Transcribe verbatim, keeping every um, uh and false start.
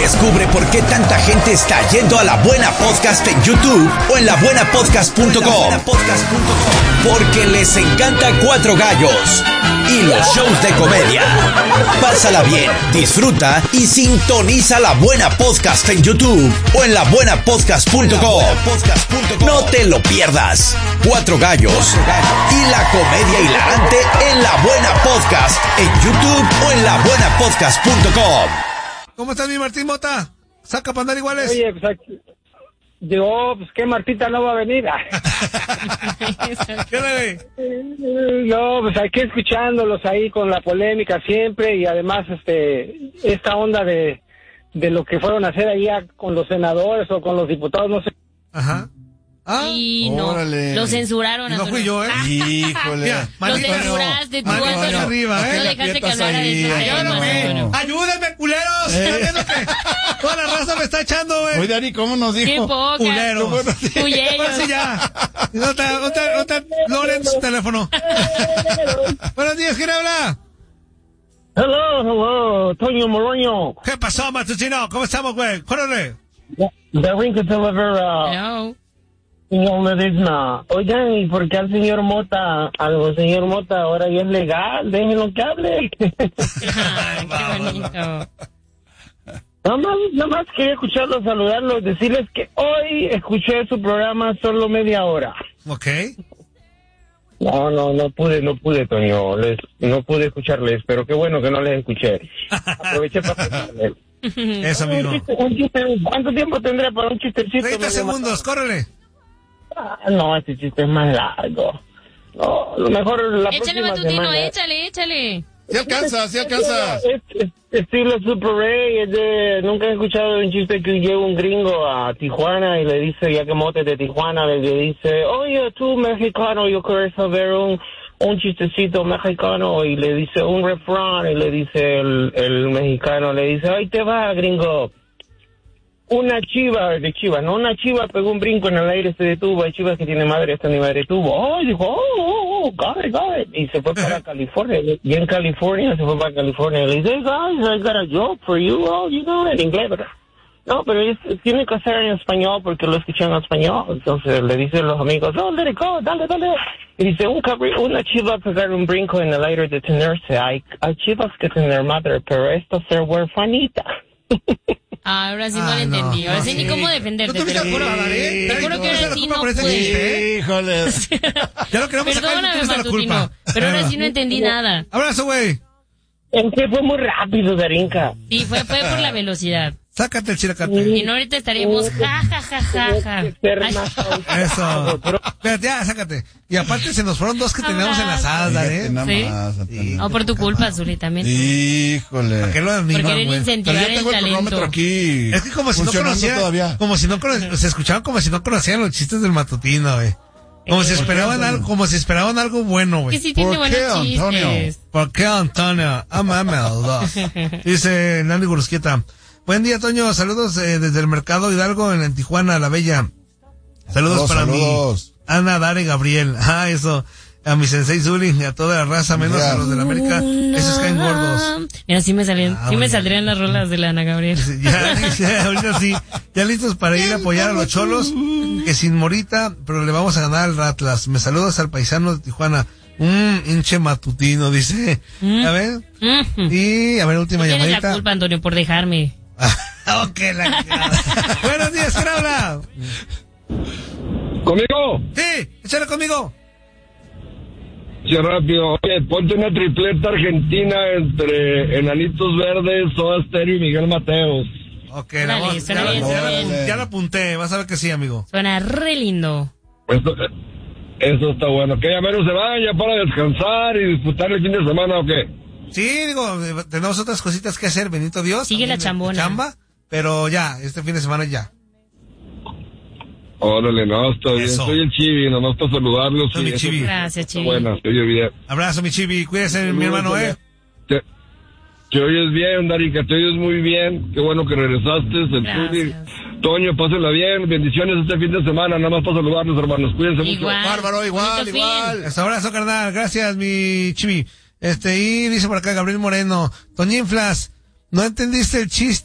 Descubre por qué tanta gente está yendo a La Buena Podcast en YouTube o en la buena podcast punto com. Porque les encanta Cuatro Gallos y los shows de comedia. Pásala bien, disfruta y sintoniza La Buena Podcast en YouTube o en la buena podcast punto com. No te lo pierdas. Cuatro Gallos y la comedia hilarante en La Buena Podcast en YouTube o en la buena podcast punto com. ¿Cómo estás, mi Martín Mota? ¿Saca para andar iguales? Oye, pues aquí... Yo, pues que Martita no va a venir. ¿Qué le No, pues aquí escuchándolos ahí con la polémica siempre y además este esta onda de, de lo que fueron a hacer allá con los senadores o con los diputados, no sé. Ajá. Ah, y no, órale. lo censuraron. Y no fui yo, ¿eh? Híjole. Mira, Lo Manito, censuraste tú, Manito Antonio. arriba, ¿eh? No dejaste que hablara de esos temas, Antonio. ¡Ayúdenme, culeros! ¿Están viendo que toda la raza me está echando, güey? Oye, Dani, ¿cómo nos dijo? ¡Qué poca! Culeros. Culleros. Ahora sí ya. ¿Dónde está, dónde está, dónde está Lorenz, su teléfono? Buenos días, ¿quién habla? Hello, hello, Toño Moroño. ¿Qué pasó, Matutino? ¿Cómo estamos, güey? ¡Córrele! Darín que Telever, uh, No. señor Ledesma. Oigan, ¿y por qué al señor Mota, al señor Mota ahora ya es legal? Déjenlo que hable. Ay, qué bonito. Nada más, nada más quería escucharlos, saludarlos, decirles que hoy escuché su programa solo media hora. Ok. No, no, no pude, no pude, Toño, les, no pude escucharles, pero qué bueno que no les escuché. Aproveché para escucharles. Eso, amigo. Un chiste, un chiste, ¿cuánto tiempo tendré para un chistecito? treinta segundos, córrele. Ah, no, este chiste es más largo. No, lo mejor la Échale, próxima Matutino, semana. échale, échale. Sí alcanza, sí alcanza. Es, es, estilo Super Ray, es de, nunca he escuchado un chiste que llega un gringo a Tijuana y le dice, ya que Mote de Tijuana, le, le dice, oye, tú mexicano, yo quiero saber un, un chistecito mexicano, y le dice un refrán, y le dice el, el mexicano, le dice, ahí te va, gringo. Una chiva, de chiva, no, una chiva pegó un brinco en el aire, se detuvo. Hay chivas que tiene madre, esta ni madre tuvo. Oh, dijo, oh, oh, oh, got it, got it. Y se fue para California. Y en California, se fue para California. Y le dice, hey, guys, I got a job for you. Oh, you know, en inglés, ¿verdad? No, pero es, tiene que hacer en español porque lo escuchan en español. Entonces le dicen los amigos, oh, let it go, dale, dale. Y dice, un cabri, una chiva pegar un brinco en el aire de detenerse. Hay, hay chivas que tener madre, pero esto ser huerfanita. Ah, ahora sí no Ah, lo no, entendí. Ahora no, sí ni sí. cómo defenderte, ¿No te lo tuviste juro. la culpa, Darín? Te juro que ¿Tuviste ahora la sí culpa no por ese pude. chiste? Híjoles. Ya lo queremos sacar, Perdóname, tuviste la Matutino, culpa. pero ahora sí no entendí nada. Abrazo, güey. Es que fue muy rápido, Darinka. Sí, fue, fue por la velocidad. Sácate el chilacate. Y no ahorita estaríamos ja, ja, ja, ja, ja. Ay, Eso. Espérate, ya, sácate. Y aparte se nos fueron dos que teníamos enlazadas, Fíjate ¿eh? nada ¿Sí? más, Antonio. No, por tu culpa, Zuli, también. Híjole. ¿Para qué lo Por animan, querer güey? Pero incentivar yo el tengo el cronómetro talento. aquí. Es que como si no funcionando conocían, todavía. como si no conocían, se escuchaban como si no conocían los chistes del matutino, güey. Como si esperaban algo, como si esperaban algo bueno, Que güey. sí tiene ¿Por qué, buenos Antonio? chistes. ¿Por qué, Antonio? Amame al dos. Dice Nandy Gurusquieta. Buen día, Toño. Saludos eh, desde el Mercado Hidalgo en Tijuana, La Bella. Saludos, Saludos, para saludos. mi Ana, Dare, Gabriel. Ah, eso. A mi sensei Zuli y a toda la raza, menos Ya. a los de la América. Esos caen gordos. Mira, sí me salían, Ah, sí me bueno. saldrían las rolas de la Ana Gabriel. Dice, Ya, dice, ahorita sí. Ya listos para ir a apoyar a los cholos. Que sin Morita, pero le vamos a ganar al Atlas. Me saludas al paisano de Tijuana. Un hinche matutino, dice. A ver. Mm. Y, a ver, última Tú tienes llamadita. la culpa, Antonio, por dejarme. Ok, la Buenos días, ¿quién habla? ¿Conmigo? Sí, échale conmigo. Sí, rápido. Oye, ponte una tripleta argentina entre Enanitos Verdes, Soda Stereo y Miguel Mateos. Ok, Dale, la voz, suena ya, bien, la- ya, suena la- bien. ya la apunté, vas a ver que sí, amigo. Suena re lindo. Esto, eso está bueno. ¿Qué ya menos se van ya para descansar y disfrutar el fin de semana o qué? Sí, digo, eh, tenemos otras cositas que hacer, bendito Dios. Sigue la también de- de chambona. Chamba, pero ya, este fin de semana ya. Órale, no, está bien. Eso. Soy el Chivi, nomás para saludarlos. Soy mi eso Chivi. Gracias, está Chivi. buena, se oye bien. Abrazo, mi chivi, cuídese, mi hermano, eh. Te, te oyes bien, Darica, te oyes muy bien. Qué bueno que regresaste. El Zuli. Gracias. Toño, pásenla bien. Bendiciones este fin de semana. Nada más para saludarlos, hermanos. Cuídense mucho. Igual. Bárbaro, igual, Bonito fin. igual. Eso, abrazo, carnal, gracias, mi chivi. Este, y dice por acá Gabriel Moreno, Toñinflas, no entendiste el chiste.